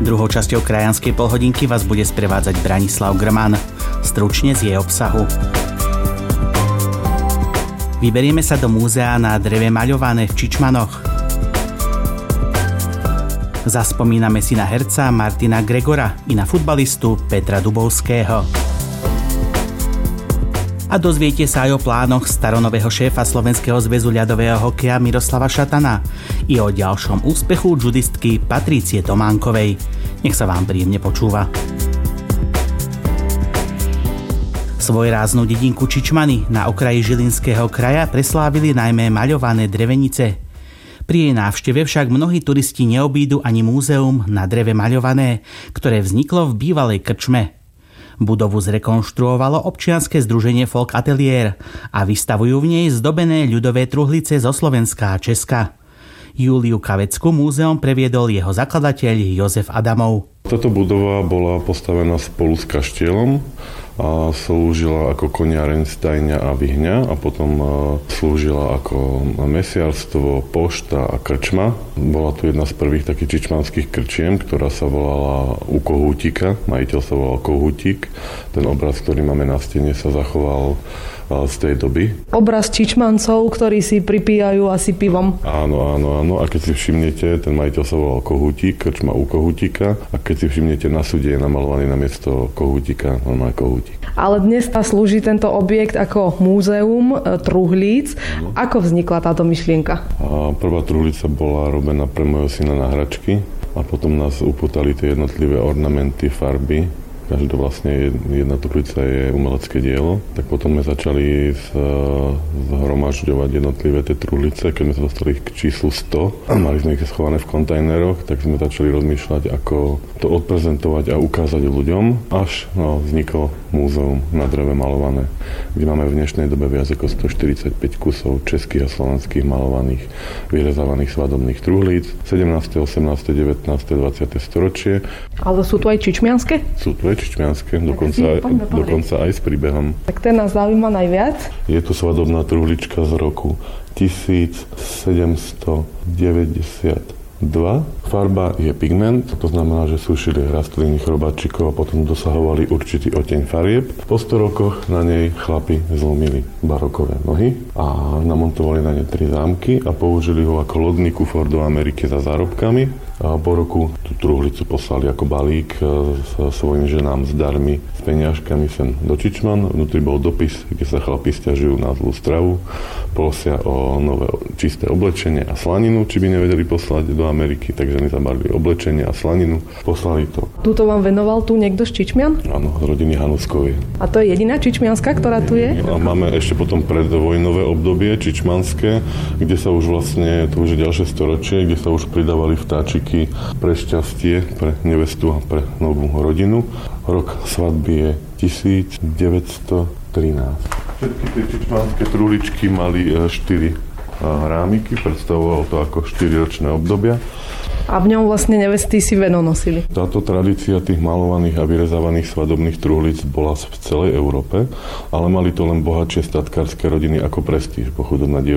Druhou časťou krajanskej polhodinky vás bude sprevádzať Branislav Grman. Stručne z jej obsahu. Vyberieme sa do múzea na dreve maľované v Čičmanoch. Zaspomíname si na herca Martina Gregora i na futbalistu Petra Dubovského. A dozviete sa aj o plánoch staronového šéfa Slovenského zväzu ľadového hokeja Miroslava Šatana i o ďalšom úspechu judistky Patrície Tománkovej. Nech sa vám príjemne počúva. Svojráznú dedinku Čičmany na okraji Žilinského kraja preslávili najmä maľované drevenice. Pri jej návšteve však mnohí turisti neobídu ani múzeum na dreve maľované, ktoré vzniklo v bývalej krčme. Budovu zrekonštruovalo občianske združenie Folk Atelier a vystavujú v nej zdobené ľudové truhlice zo Slovenska a Česka. Júliu Kavecku múzeum previedol jeho zakladateľ Jozef Adamov. Táto budova bola postavená spolu s kaštielom a slúžila ako koniareň, stajňa a vyhňa a potom slúžila ako mesiarstvo, pošta a krčma. Bola tu jedna z prvých takých čičmanských krčiem, ktorá sa volala U Kohútika. Majiteľ sa volal Kohútik. Ten obraz, ktorý máme na stene, sa zachoval z tej doby. Obraz Čičmancov, ktorí si pripíjajú asi pivom. Áno. A keď si všimnete, ten majiteľ sa volal Kohútik, krčma U Kohútika. A keď si všimnete, na súde je namalovaný namiesto Kohútika, normálne Kohútik. Ale dnes slúži tento objekt ako múzeum truhlíc. Ako vznikla táto myšlienka? Prvá truhlica bola robená pre môjho syna na hračky a potom nás upútali tie jednotlivé ornamenty, farby. Každá vlastne jedna truhlica je umelecké dielo. Tak potom sme začali zhromažďovať jednotlivé tie truhlice. Keď sme sa dostali k číslu 100 a mali sme ich schované v kontajneroch, tak sme začali rozmýšľať, ako to odprezentovať a ukázať ľuďom. Až vzniklo múzeum na dreve malované, kde máme v dnešnej dobe viac ako 145 kusov českých a slovenských malovaných, vyrezávaných svadobných truhlíc. 17., 18., 19., 20. storočie. Ale sú tu aj čičmianske? Sú tu aj čičmianske, dokonca aj s príbehom. Tak ten nás zaujíma najviac. Je tu svadobná truhlička z roku 1792. Farba je pigment, to znamená, že sušili rastliny chrobáčikov a potom dosahovali určitý oteň farieb. Po 100 rokoch na nej chlapi zlomili barokové nohy a namontovali na ne 3 zámky a použili ho ako lodný kufor do Ameriky za zárobkami. A po roku tú truhlicu poslali ako balík s svojim ženám s darmi, s peniažkami sem do Čičman. Vnútri bol dopis, kde sa chlapi sťažujú na zlú stravu, prosia o nové čisté oblečenie a slaninu, či by nevedeli poslať do Ameriky, takže ženy zabalili oblečenie a slaninu, poslali to. Tuto vám venoval tu niekto z Čičmian? Áno, z rodiny Hanuskovej. A to je jediná čičmianska, ktorá tu je? A máme ešte potom predvojnové obdobie čičmanské, kde sa už vlastne, to už je ďalšie storočie, kde sa už pridávali vtáčiky pre šťastie, pre nevestu a pre novú rodinu. Rok svadby je 1913. Všetky tie čičmanské truhličky mali 4 rámiky, predstavovalo to ako 4-ročné obdobia. A v ňom vlastne nevesty si veno nosili. Táto tradícia tých malovaných a vyrezávaných svadobných truhlíc bola v celej Európe, ale mali to len bohatšie statkárske rodiny ako prestíž, pochudobná